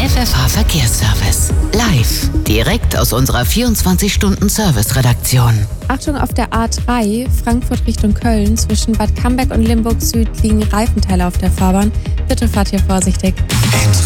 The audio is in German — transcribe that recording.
FFH Verkehrsservice. Live, direkt aus unserer 24-Stunden-Service-Redaktion. Achtung, auf der A3 Frankfurt Richtung Köln zwischen Bad Camberg und Limburg Süd liegen Reifenteile auf der Fahrbahn. Bitte fahrt hier vorsichtig.